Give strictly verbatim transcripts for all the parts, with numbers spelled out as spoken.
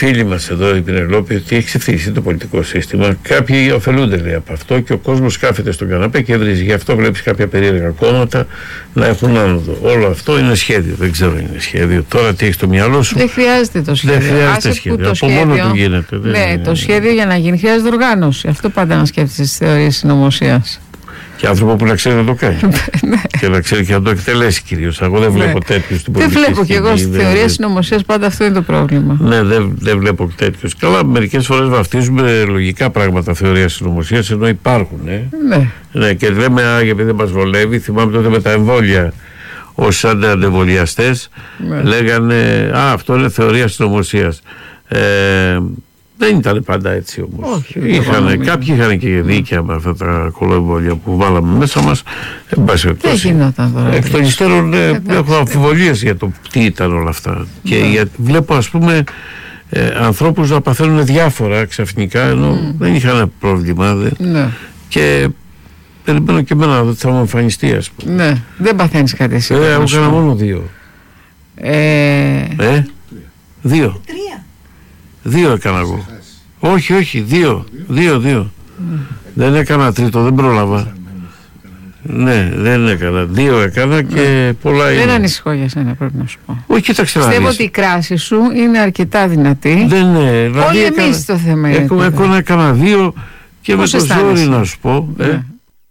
φίλη μας εδώ, η Πινελόπη, ότι έχει ξεφτύσει το πολιτικό σύστημα. Κάποιοι ωφελούνται, λέει, από αυτό και ο κόσμος κάθεται στον καναπέ και βρίζει. Γι' αυτό βλέπεις κάποια περίεργα κόμματα να έχουν άνοδο. Όλο αυτό είναι σχέδιο. Δεν ξέρω αν είναι σχέδιο. Τώρα τι έχει στο μυαλό σου. Δεν χρειάζεται το σχέδιο. Δεν χρειάζεται σχέδιο. Από σχέδιο, μόνο του γίνεται. Ναι, είναι... το σχέδιο για να γίνει χρειάζεται οργάνωση. Αυτό πάντα να σκέφτεσαι στις θεωρίες συνωμοσίας. Και άνθρωπο που να ξέρει να το κάνει. Και να ξέρει και να το εκτελέσει κυρίως. Εγώ δεν βλέπω τέτοιους στην πολιτική. Δεν βλέπω κι εγώ στη θεωρία συνωμοσίας, πάντα αυτό είναι το πρόβλημα. Ναι, δεν, δεν βλέπω τέτοιους. Καλά, μερικές φορές βαφτίζουμε λογικά πράγματα θεωρία συνωμοσίας, ενώ υπάρχουν. Ε. Ναι. Ναι, και λέμε, α, επειδή δεν μας βολεύει, θυμάμαι τότε με τα εμβόλια. Όσοι αντιεμβολιαστές ναι. λέγανε, α, αυτό είναι θεωρία συνωμοσίας. Ε, Δεν ήταν πάντα έτσι όμως. Όχι, είχαν, κάποιοι είχαν και δίκαια με αυτά τα κολοεμβόλια που βάλαμε μέσα μας. Δεν γινόταν τώρα. Εκ των υστέρων έχω αμφιβολίες για το τι ήταν όλα αυτά. Και για, βλέπω ας πούμε ε, ανθρώπους να παθαίνουν διάφορα ξαφνικά ενώ mm. δεν είχαν πρόβλημα. Δε. Ναι. Και περιμένω και εμένα να δω ότι θα μου εμφανιστεί, ας πούμε. Ναι, δεν παθαίνεις κάτι εσύ. Ε, εγώ έκανα μόνο δύο. Ε... ε δύο. Τρία. Δύο έκανα εγώ. Όχι, όχι, δύο. Δύο, δύο. Mm. Δεν έκανα τρίτο, δεν πρόλαβα. Ναι, δεν έκανα. Δύο έκανα και mm. πολλά είναι. Δεν ανησυχώ για σένα, πρέπει να σου πω. Όχι, κοίταξε να δεις. Πιστεύω ότι η κράση σου είναι αρκετά δυνατή. Δεν είναι. Δηλαδή όλοι έκανα, εμείς το θέμα είναι. Έκανα, έκανα, έκανα δύο και πώς με το ζόρι να σου πω. Ναι. Ε.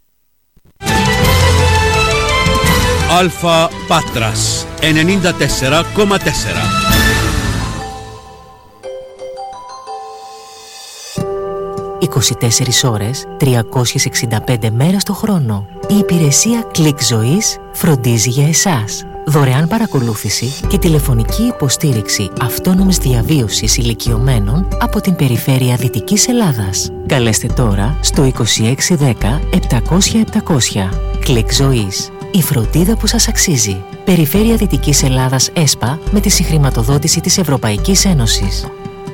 Αλφα Πάτρας ενενήντα τέσσερα κόμμα τέσσερα. είκοσι τέσσερις ώρες, τριακόσιες εξήντα πέντε μέρες το χρόνο. Η υπηρεσία Κλικ Ζωής φροντίζει για εσάς. Δωρεάν παρακολούθηση και τηλεφωνική υποστήριξη αυτόνομης διαβίωσης ηλικιωμένων από την περιφέρεια Δυτικής Ελλάδας. Καλέστε τώρα στο είκοσι έξι δέκα επτακόσια επτακόσια. Κλικ Ζωής. Η φροντίδα που σας αξίζει. Περιφέρεια Δυτικής Ελλάδας ΕΣΠΑ με τη συγχρηματοδότηση της Ευρωπαϊκής Ένωσης.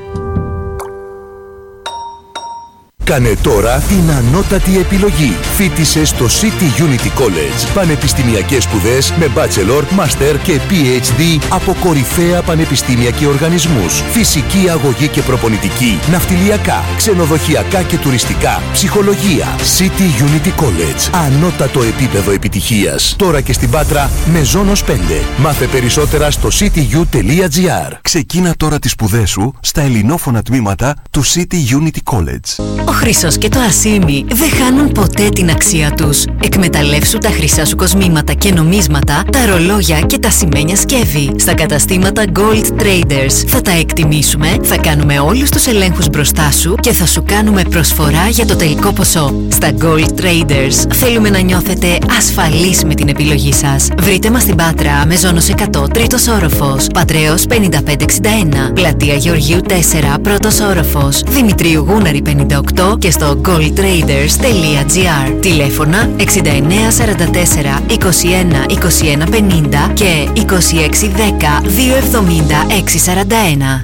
Κάνε τώρα την ανώτατη επιλογή. Φοίτησε στο City Unity College. Πανεπιστημιακές σπουδές με bachelor, master και πι έιτς ντι από κορυφαία πανεπιστήμια και οργανισμούς. Φυσική αγωγή και προπονητική, ναυτιλιακά, ξενοδοχειακά και τουριστικά, ψυχολογία. City Unity College. Ανώτατο επίπεδο επιτυχίας. Τώρα και στην Πάτρα με Ζώνος πέντε. Μάθε περισσότερα στο cityU τελεία gr. Ξεκίνα τώρα τις σπουδές σου στα ελληνόφωνα τμήματα του City Unity College. Ο χρυσός και το ασίμι δεν χάνουν ποτέ την αξία τους. Εκμεταλλεύσου τα χρυσά σου κοσμήματα και νομίσματα, τα ρολόγια και τα σημαίνια σκεύη. Στα καταστήματα Gold Traders θα τα εκτιμήσουμε, θα κάνουμε όλους τους ελέγχους μπροστά σου και θα σου κάνουμε προσφορά για το τελικό ποσό. Στα Gold Traders θέλουμε να νιώθετε ασφαλείς με την επιλογή σας. Βρείτε μας στην Πάτρα, Μεζόνος εκατό, τρίτος όροφος, Πατρέως πενήντα πέντε εξήντα ένα, Πλατεία Γεωργίου τέσσερα, πρώτος όροφος, Δημητρίου Γούναρη πενήντα οκτώ και στο gold traders τελεία gr. Τηλέφωνα εξήντα εννέα σαράντα τέσσερα είκοσι ένα είκοσι ένα πενήντα και είκοσι έξι δέκα δύο εβδομήντα έξι σαράντα ένα.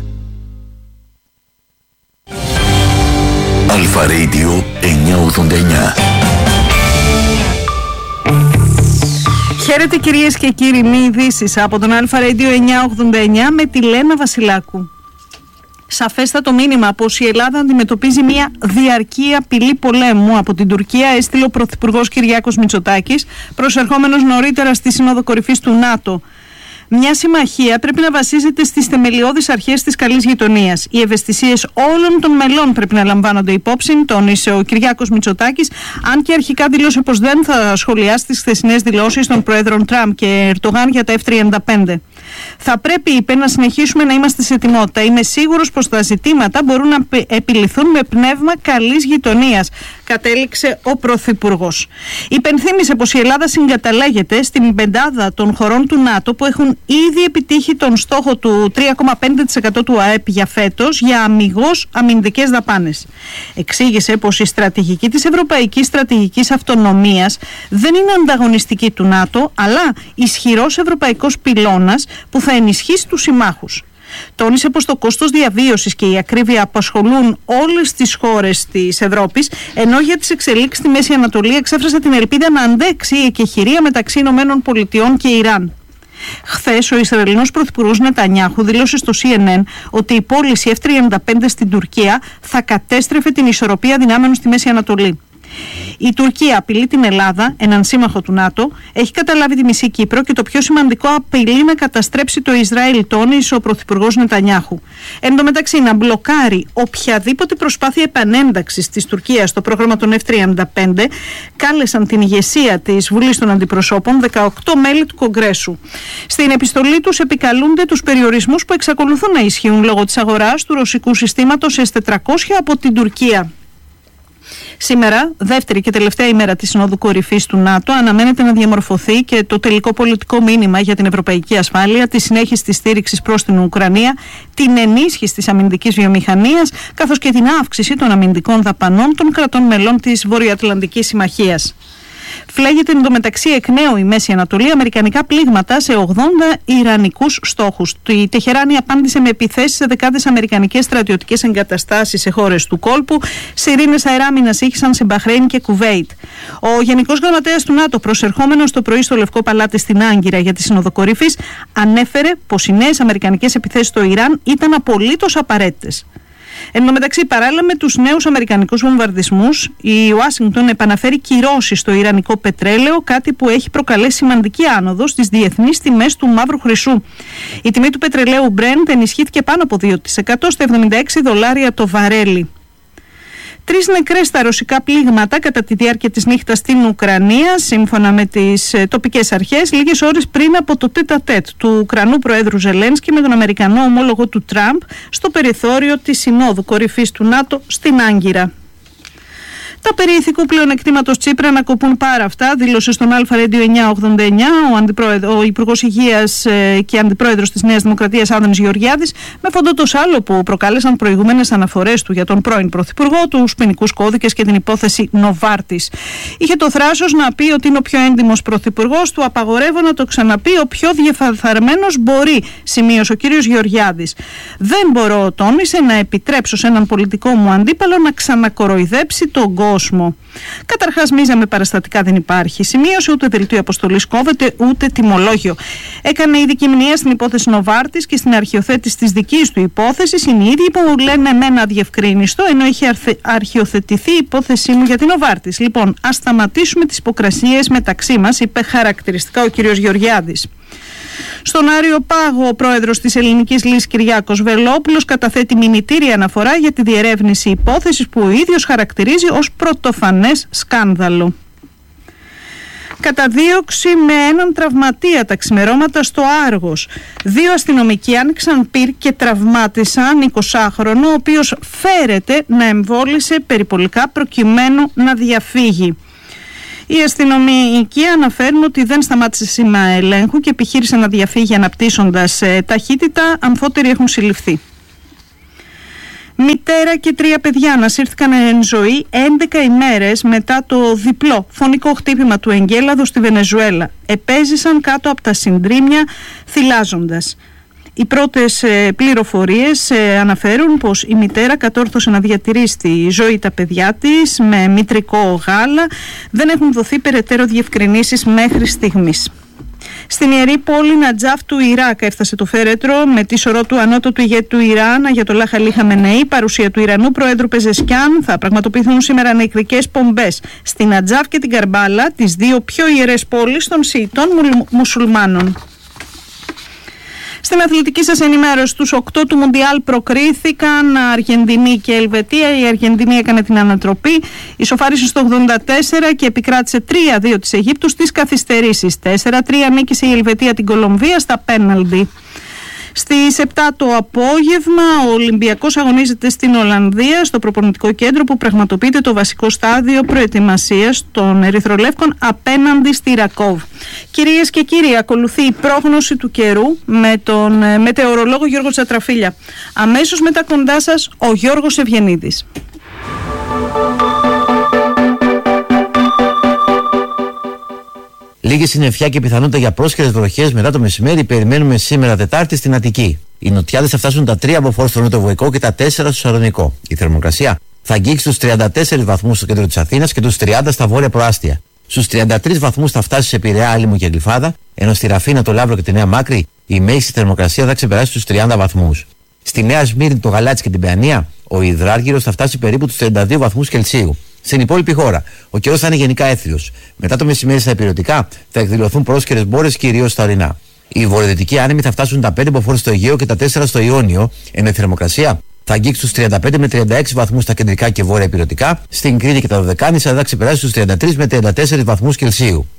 Αλφα Radio εννιακόσια ογδόντα εννιά. Χαίρετε κυρίες και κύριοι, μη ειδήσεις από τον Αλφα Radio εννιακόσια ογδόντα εννιά με τη Λένα Βασιλάκου. Σαφέστατο μήνυμα πως η Ελλάδα αντιμετωπίζει μια διαρκή απειλή πολέμου από την Τουρκία έστειλε ο Πρωθυπουργός Κυριάκος Μητσοτάκης, προσερχόμενος νωρίτερα στη Σύνοδο Κορυφής του ΝΑΤΟ. Μια συμμαχία πρέπει να βασίζεται στις θεμελιώδεις αρχές της καλής γειτονίας. Οι ευαισθησίες όλων των μελών πρέπει να λαμβάνονται υπόψη, τόνισε ο Κυριάκος Μητσοτάκης, αν και αρχικά δήλωσε πως δεν θα σχολιάσει τις χθεσινές δηλώσεις των Προέδρων Τραμπ και Ερντογάν για τα εφ τριάντα πέντε. Θα πρέπει, είπε, να συνεχίσουμε να είμαστε σε ετοιμότητα. Είμαι σίγουρος πως τα ζητήματα μπορούν να επιληθούν με πνεύμα καλής γειτονίας, κατέληξε ο Πρωθυπουργός. Υπενθύμησε πως η Ελλάδα συγκαταλέγεται στην πεντάδα των χωρών του ΝΑΤΟ που έχουν ήδη επιτύχει τον στόχο του τρία κόμμα πέντε τοις εκατό του ΑΕΠ για φέτος για αμιγώς αμυντικές δαπάνες. Εξήγησε πως η στρατηγική της Ευρωπαϊκής Στρατηγικής Αυτονομίας δεν είναι ανταγωνιστική του ΝΑΤΟ, αλλά ισχυρός ευρωπαϊκός πυλώνας που θα ενισχύσει τους συμμάχους. Τόνισε πως το κόστος διαβίωσης και η ακρίβεια απασχολούν όλες τις χώρες της Ευρώπης, ενώ για τις εξελίξεις στη Μέση Ανατολή εξέφρασε την ελπίδα να αντέξει η εκεχηρία μεταξύ Ηνωμένων Πολιτειών και Ιράν. Χθες ο Ισραηλινός πρωθυπουργός Νετανιάχου δήλωσε στο σι εν εν ότι η πώληση εφ τριάντα πέντε στην Τουρκία θα κατέστρεφε την ισορροπία δυνάμεων στη Μέση Ανατολή. Η Τουρκία απειλεί την Ελλάδα, έναν σύμμαχο του ΝΑΤΟ, έχει καταλάβει τη μισή Κύπρο και το πιο σημαντικό, απειλεί να καταστρέψει το Ισραήλ, τόνισε ο πρωθυπουργός Νετανιάχου. Εν τω μεταξύ, να μπλοκάρει οποιαδήποτε προσπάθεια επανένταξης της Τουρκίας στο πρόγραμμα των εφ τριάντα πέντε, κάλεσαν την ηγεσία της Βουλής των Αντιπροσώπων, δεκαοκτώ μέλη του Κογκρέσου. Στην επιστολή τους επικαλούνται τους περιορισμούς που εξακολουθούν να ισχύουν λόγω της αγοράς του ρωσικού συστήματος ες τετρακόσια από την Τουρκία. Σήμερα, δεύτερη και τελευταία ημέρα της Συνόδου Κορυφής του ΝΑΤΟ, αναμένεται να διαμορφωθεί και το τελικό πολιτικό μήνυμα για την ευρωπαϊκή ασφάλεια, τη συνέχιση της στήριξης προς την Ουκρανία, την ενίσχυση της αμυντικής βιομηχανίας, καθώς και την αύξηση των αμυντικών δαπανών των κρατών μελών της Βορειοατλαντικής Συμμαχίας. Φλέγεται εντωμεταξύ εκ νέου η Μέση Ανατολή, αμερικανικά πλήγματα σε ογδόντα ιρανικούς στόχους. Η Τεχεράνη απάντησε με επιθέσεις σε δεκάδες αμερικανικές στρατιωτικές εγκαταστάσεις σε χώρες του κόλπου. Σιρήνες αεράμινας ήχησαν σε Μπαχρέιν και Κουβέιτ. Ο Γενικός Γραμματέας του ΝΑΤΟ, προσερχόμενος το πρωί στο Λευκό Παλάτι στην Άγκυρα για τη Σύνοδο Κορυφής, ανέφερε πως οι νέες αμερικανικές επιθέσεις στο Ιράν ήταν απολύτως απαραίτητες. Εν τω μεταξύ, παράλληλα με τους νέους αμερικανικούς βομβαρδισμούς, η Ουάσιγκτον επαναφέρει κυρώσεις στο ιρανικό πετρέλαιο, κάτι που έχει προκαλέσει σημαντική άνοδο στις διεθνείς τιμές του μαύρου χρυσού. Η τιμή του πετρελαίου Brent ενισχύθηκε πάνω από δύο τοις εκατό στα εβδομήντα έξι δολάρια το βαρέλι. Τρεις νεκρές στα ρωσικά πλήγματα κατά τη διάρκεια της νύχτας στην Ουκρανία, σύμφωνα με τις ε, τοπικές αρχές, λίγες ώρες πριν από το τέτα-τέτ του Ουκρανού Προέδρου Ζελένσκι με τον Αμερικανό ομόλογο του Τραμπ στο περιθώριο της Συνόδου Κορυφής του ΝΑΤΟ στην Άγκυρα. Τα περί ηθικού πλεονεκτήματος Τσίπρα να κοπούν πάρα αυτά, δήλωσε στον Αλφα Radio εννιακόσια ογδόντα εννιά ο, αντιπρόεδρο, ο Υπουργός Υγείας και Αντιπρόεδρος της Νέας Δημοκρατίας Άδωνης Γεωργιάδης, με φόντο το σάλο που προκάλεσαν προηγούμενες αναφορές του για τον πρώην Πρωθυπουργό, τους ποινικούς κώδικες και την υπόθεση Νοβάρτης. Είχε το θράσος να πει ότι είναι ο πιο έντιμος πρωθυπουργός, του απαγορεύω να το ξαναπεί, ο πιο διεφαθαρμένος μπορεί, σημείωσε ο κ. Γεωργιάδης. Δεν μπορώ, τόνισε, να επιτρέψω σε έναν πολιτικό μου αντίπαλο να ξανακοροϊδέψει τον κόσμο. Καταρχάς, μίζα με παραστατικά δεν υπάρχει. Σημείωσε ούτε δελτίο αποστολής κόβεται, ούτε τιμολόγιο. Έκανε ειδική μνήμα στην υπόθεση Νοβάρτης και στην αρχιοθέτηση της δικής του υπόθεσης. Είναι οι ίδιοι που λένε εμένα αδιευκρίνιστο, ενώ είχε αρχιοθετηθεί η υπόθεσή μου για την Νοβάρτης. Λοιπόν, ας σταματήσουμε τις υποκρασίες μεταξύ μας, είπε χαρακτηριστικά ο κ. Γεωργιάδης. Στον Άριο Πάγο, ο πρόεδρος της Ελληνικής Λύσης Κυριάκος Βελόπουλος καταθέτει μηνυτήρια αναφορά για τη διερεύνηση υπόθεσης που ο ίδιος χαρακτηρίζει ως πρωτοφανές σκάνδαλο. Καταδίωξη με έναν τραυματία τα ξημερώματα στο Άργος. Δύο αστυνομικοί άνοιξαν πυρ και τραυμάτισαν εικοσάχρονο, ο οποίος φέρεται να εμβόλησε περιπολικά προκειμένου να διαφύγει. Οι αστυνομικοί αναφέρουν ότι δεν σταμάτησε σήμα ελέγχου και επιχείρησε να διαφύγει αναπτύσσοντας ε, ταχύτητα. Αμφότεροι έχουν συλληφθεί. Μητέρα και τρία παιδιά ανασύρθηκαν εν ζωή έντεκα ημέρες μετά το διπλό φωνικό χτύπημα του εγκέλαδου στη Βενεζουέλα. Επέζησαν κάτω από τα συντρίμμια θυλάζοντας. Οι πρώτες πληροφορίες αναφέρουν πως η μητέρα κατόρθωσε να διατηρήσει στη ζωή τα παιδιά της με μητρικό γάλα. Δεν έχουν δοθεί περαιτέρω διευκρινήσεις μέχρι στιγμής. Στην ιερή πόλη Νατζάφ του Ιράκ έφτασε το φέρετρο με τη σωρό του ανώτατου ηγέτη του Ιράν, Αγιατολάχ Αλί Χαμενεή, παρουσία του Ιρανού Προέδρου Πεζεσκιάν. Θα πραγματοποιηθούν σήμερα νεκρικές πομπές στην Νατζάφ και την Καρμπάλα, τις δύο πιο ιερές πόλεις των Σιητών μουσουλμάνων. Στην αθλητική σας ενημέρωση, στους οκτώ του Μουντιάλ προκρίθηκαν Αργεντινή και Ελβετία. Η Αργεντινή έκανε την ανατροπή, ισοφάρισε στο ογδόντα τέσσερα και επικράτησε τρία δύο της Αιγύπτου στις καθυστερήσεις. τέσσερα τρία νίκησε η Ελβετία την Κολομβία στα πέναλντι. Στις επτά το απόγευμα ο Ολυμπιακός αγωνίζεται στην Ολλανδία στο προπονητικό κέντρο που πραγματοποιείται το βασικό στάδιο προετοιμασίας των Ερυθρολεύκων απέναντι στη Ρακόβ. Κυρίες και κύριοι, ακολουθεί η πρόγνωση του καιρού με τον μετεωρολόγο Γιώργο Τσατραφίλια. Αμέσως μετά κοντά σας ο Γιώργος Ευγενίδης. Λίγη συννεφιά και πιθανότητα για πρόσχερες βροχές μετά το μεσημέρι περιμένουμε σήμερα Τετάρτη στην Αττική. Οι νοτιάδες θα φτάσουν τα τρία μποφόρ στο Νοτιοβοϊκό και τα τέσσερα στο Σαλονικό. Η θερμοκρασία θα αγγίξει τους τριάντα τέσσερις βαθμούς στο κέντρο της Αθήνας και τους τριάντα στα βόρεια προάστια. Στους τριάντα τρεις βαθμούς θα φτάσει σε Πειραιά, Άλυμο και Γλυφάδα, ενώ στη Ραφίνα, το Λαύρο και τη Νέα Μάκρη η μέγιστη θερμοκρασία θα ξεπεράσει τους τριάντα βαθμούς. Στη Νέα Σμύρνη, το Γαλάτσι και την Παιανία, ο υδράργυρος θα φτάσει περίπου τους τριάντα δύο βαθμούς Κελσίου. Στην υπόλοιπη χώρα, ο καιρός θα είναι γενικά έθριος. Μετά το μεσημέρι στα υπηρετικά θα εκδηλωθούν πρόσκαιρες μπόρες, κυρίως στα ορεινά. Οι βορειοδυτικοί άνεμοι θα φτάσουν τα πέντε μποφόρ στο Αιγαίο και τα τέσσερα στο Ιόνιο, ενώ η θερμοκρασία θα αγγίξει στους τριάντα πέντε με τριάντα έξι βαθμούς στα κεντρικά και βόρεια υπηρετικά. Στην Κρήτη και τα Δωδεκάνησα θα ξεπεράσει στους τριάντα τρεις με τριάντα τέσσερις βαθμούς Κελσίου.